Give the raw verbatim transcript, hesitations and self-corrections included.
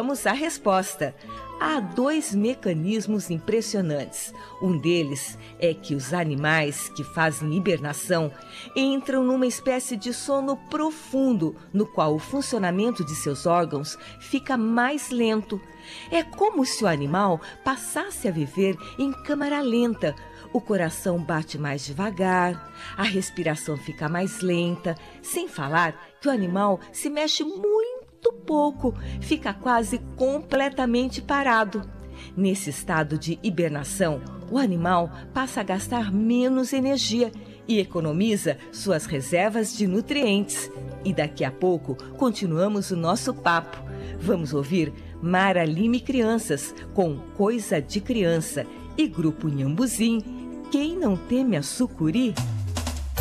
vamos à resposta. Há dois mecanismos impressionantes. Um deles é que os animais que fazem hibernação entram numa espécie de sono profundo, no qual o funcionamento de seus órgãos fica mais lento. É como se o animal passasse a viver em câmara lenta. O coração bate mais devagar, a respiração fica mais lenta, sem falar que o animal se mexe muito pouco, fica quase completamente parado. Nesse estado de hibernação, o animal passa a gastar menos energia e economiza suas reservas de nutrientes. E daqui a pouco continuamos o nosso papo. Vamos ouvir Mara Lima e Crianças com Coisa de Criança e Grupo Nhambuzim. Quem não teme a sucuri?